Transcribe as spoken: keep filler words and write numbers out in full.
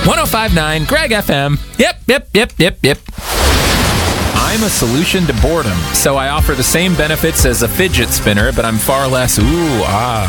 one oh five point nine Greg F M. Yep, yep, yep, yep, yep. I'm a solution to boredom, so I offer the same benefits as a fidget spinner, but I'm far less ooh, ah,